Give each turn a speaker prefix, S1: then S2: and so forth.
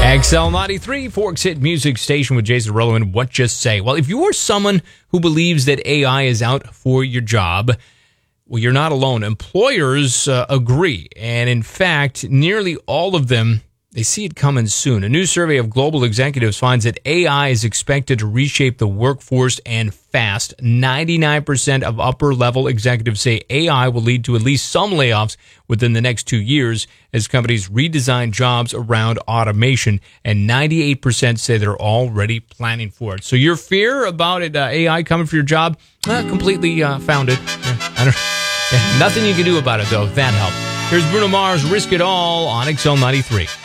S1: XL93, Forks Hit Music Station with Jason Derulo and What Just Say. Well, if you are someone who believes that AI is out for your job, well, you're not alone. Employers agree. And in fact, nearly all of them, they see it coming soon. A new survey of global executives finds that AI is expected to reshape the workforce and fast. 99% of upper-level executives say AI will lead to at least some layoffs within the next 2 years as companies redesign jobs around automation, and 98% say they're already planning for it. So your fear about it, AI coming for your job, completely founded. Nothing you can do about it, though, if that helped. Here's Bruno Mars, Risk It All on XL93.